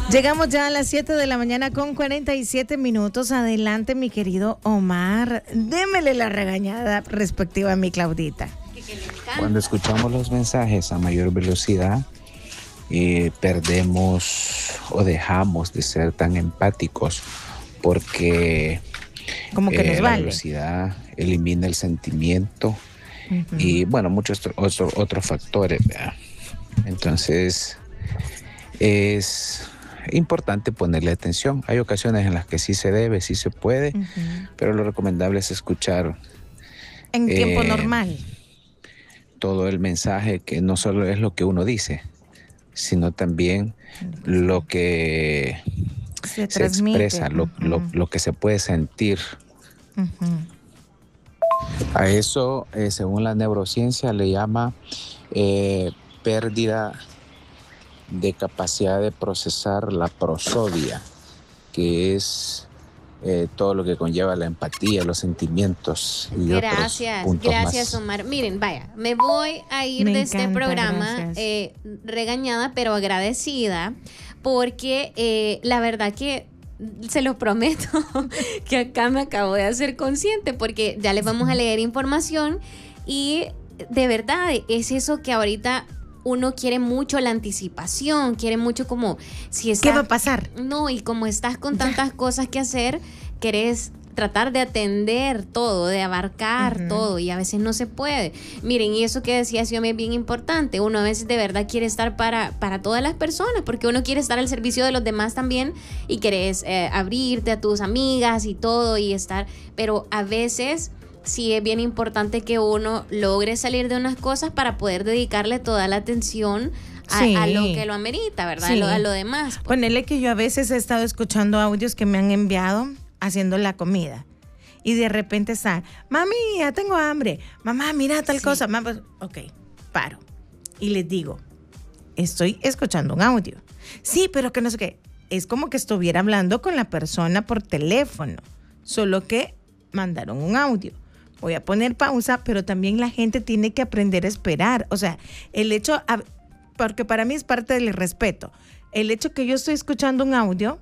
Llegamos ya a las 7 de la mañana con 47 minutos. Adelante, mi querido Omar. Démele la regañada respectiva a mi Claudita. Cuando escuchamos los mensajes a mayor velocidad, perdemos o dejamos de ser tan empáticos porque como que nos la vale. velocidad elimina el sentimiento y bueno, muchos otros factores, ¿verdad? Entonces es importante ponerle atención. Hay ocasiones en las que sí se debe, sí se puede, pero lo recomendable es escuchar en tiempo normal todo el mensaje, que no solo es lo que uno dice, sino también lo que se expresa, lo que se puede sentir. A eso, según la neurociencia, le llama pérdida de capacidad de procesar la prosodia, que es todo lo que conlleva la empatía, los sentimientos y otros puntos gracias más. Omar. Miren, vaya, me voy a ir de este programa regañada pero agradecida, porque la verdad que se los prometo que acá me acabo de hacer consciente, porque ya les vamos a leer información y de verdad es eso que ahorita uno quiere mucho, la anticipación, quiere mucho como si estás, ¿qué va a pasar? No, y como estás con tantas cosas que hacer, querés tratar de atender todo, de abarcar todo, y a veces no se puede. Miren, y eso que decía Xiomí es bien importante. Uno a veces de verdad quiere estar para todas las personas, porque uno quiere estar al servicio de los demás también, y querés abrirte a tus amigas y todo, y estar, pero a veces sí es bien importante que uno logre salir de unas cosas para poder dedicarle toda la atención a lo que lo amerita, ¿verdad? Sí. A lo demás. Pues. Ponele que yo a veces he estado escuchando audios que me han enviado haciendo la comida. Y de repente está, mami, ya tengo hambre. Mamá, mira tal cosa. Mamá, ok, paro. Y les digo, estoy escuchando un audio. Sí, pero que no sé qué. Es como que estuviera hablando con la persona por teléfono. Solo que mandaron un audio. Voy a poner pausa, pero también la gente tiene que aprender a esperar. O sea, el hecho, porque para mí es parte del respeto. El hecho que yo estoy escuchando un audio,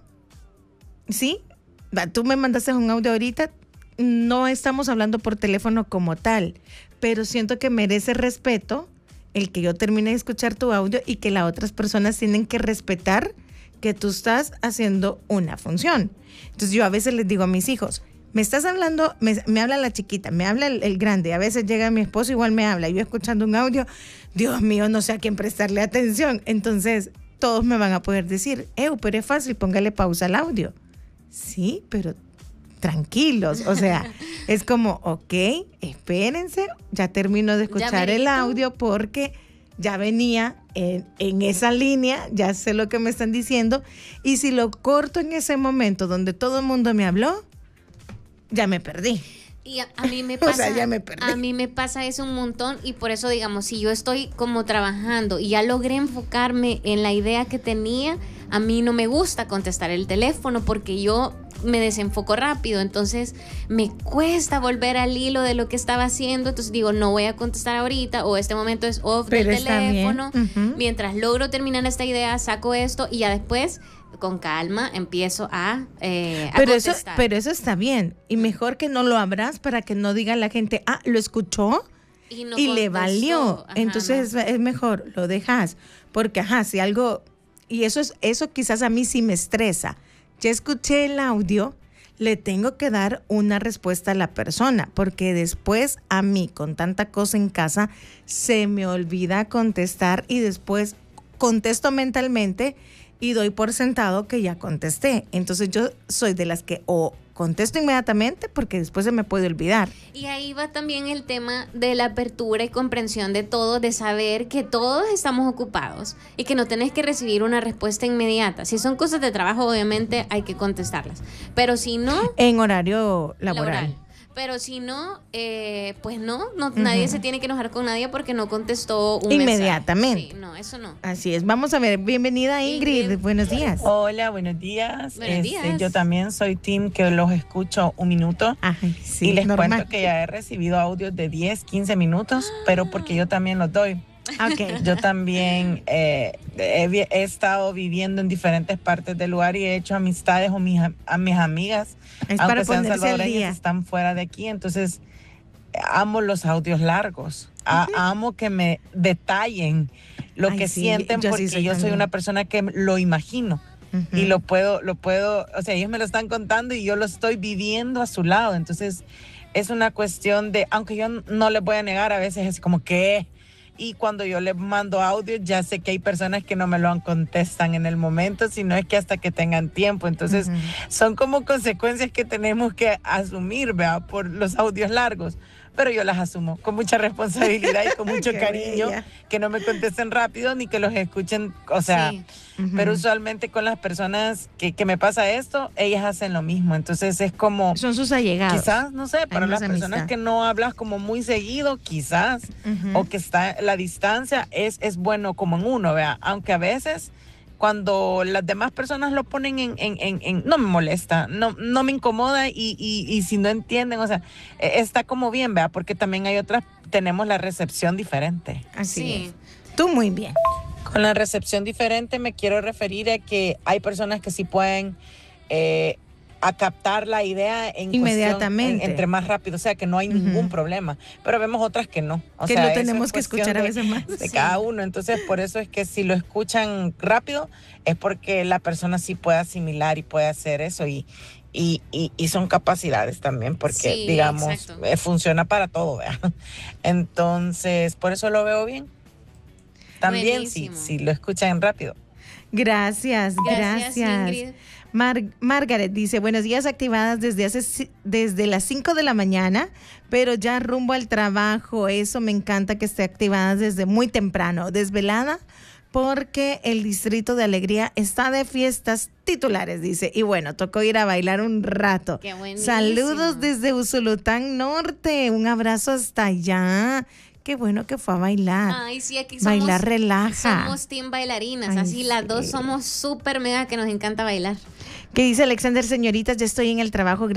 ¿sí? Tú me mandaste un audio ahorita, no estamos hablando por teléfono como tal, pero siento que merece respeto el que yo termine de escuchar tu audio y que las otras personas tienen que respetar que tú estás haciendo una función. Entonces yo a veces les digo a mis hijos, me estás hablando, me habla la chiquita, me habla el grande, a veces llega mi esposo, igual me habla, yo escuchando un audio, Dios mío, no sé a quién prestarle atención. Entonces todos me van a poder decir, pero es fácil, póngale pausa al audio. Sí, pero tranquilos, o sea, es como, ok, espérense, ya termino de escuchar el audio porque ya venía en esa línea, ya sé lo que me están diciendo, y si lo corto en ese momento donde todo el mundo me habló, ya me perdí. Y a mí me pasa, o sea, ya me perdí. A mí me pasa eso un montón, y por eso, digamos, si yo estoy como trabajando y ya logré enfocarme en la idea que tenía, a mí no me gusta contestar el teléfono porque yo me desenfoco rápido, entonces me cuesta volver al hilo de lo que estaba haciendo, entonces digo, no voy a contestar ahorita, o este momento es off del teléfono, mientras logro terminar esta idea, saco esto y ya después con calma empiezo a contestar. Pero eso está bien, y mejor que no lo abras para que no diga la gente, lo escuchó y le valió. Entonces es mejor, lo dejas, porque si algo, y eso quizás a mí sí me estresa. Ya escuché el audio, le tengo que dar una respuesta a la persona, porque después a mí, con tanta cosa en casa, se me olvida contestar y después contesto mentalmente y doy por sentado que ya contesté. Entonces yo soy de las que o contesto inmediatamente porque después se me puede olvidar. Y ahí va también el tema de la apertura y comprensión de todo, de saber que todos estamos ocupados y que no tenés que recibir una respuesta inmediata. Si son cosas de trabajo, obviamente hay que contestarlas, pero si no... En horario laboral. Pero si no, pues no, nadie se tiene que enojar con nadie porque no contestó un inmediatamente. mensaje. Sí, no, eso no. Así es. Vamos a ver, bienvenida Ingrid. Buenos días. Hola, buenos días. Buenos días. Yo también soy team que los escucho un minuto. Sí, y les normal. cuento que ya he recibido audios de 10, 15 minutos, pero porque yo también los doy. Ok. Yo también he estado viviendo en diferentes partes del lugar y he hecho amistades o a mis amigas, Es para aunque sean ponerse al salvadoreñas, día. están fuera de aquí. Entonces, amo los audios largos. Amo que me detallen lo Ay, que sí, sienten, yo sí porque soy yo soy también. una persona que lo imagino. Y lo puedo, o sea, ellos me lo están contando y yo lo estoy viviendo a su lado. Entonces, es una cuestión de, aunque yo no les voy a negar, a veces es como que, y cuando yo les mando audio, ya sé que hay personas que no me lo contestan en el momento, sino es que hasta que tengan tiempo. Entonces, son como consecuencias que tenemos que asumir, ¿verdad? Por los audios largos. Pero yo las asumo con mucha responsabilidad y con mucho Qué cariño, bella. que no me contesten rápido ni que los escuchen, o sea, Sí. pero usualmente con las personas que me pasa esto, ellas hacen lo mismo. Entonces es como, Son sus allegados. quizás, no sé, para más las personas amistad. que no hablas como muy seguido, quizás, o que está la distancia, es bueno como en uno, vea, aunque a veces cuando las demás personas lo ponen no me molesta, no me incomoda y si no entienden, o sea, está como bien, vea, porque también hay otras, tenemos la recepción diferente. Así Sí. es. Tú muy bien. Con la recepción diferente me quiero referir a que hay personas que sí pueden a captar la idea en Inmediatamente. cuestión, entre más rápido, o sea que no hay ningún problema, pero vemos otras que no. O Que sea, lo eso tenemos es que cuestión escuchar a veces más. de Sí. cada uno. Entonces, por eso es que si lo escuchan rápido, es porque la persona sí puede asimilar y puede hacer eso y son capacidades también, porque Sí, digamos, exacto. funciona para todo, ¿verdad? Entonces, por eso lo veo bien. También si Buenísimo. lo escuchan rápido. Gracias. Gracias, Ingrid. Margaret dice, buenos días, activadas desde las 5 de la mañana, pero ya rumbo al trabajo. Eso me encanta, que esté activadas desde muy temprano, desvelada, porque el Distrito de Alegría está de fiestas titulares, dice. Y bueno, tocó ir a bailar un rato. Qué buenísimo. Saludos desde Usulután Norte, un abrazo hasta allá. Qué bueno que fue a bailar. Ay, sí, aquí somos, Bailar relaja. somos team bailarinas, Ay, así las dos sí. somos súper mega que nos encanta bailar. ¿Qué dice Alexander? Señoritas, ya estoy en el trabajo.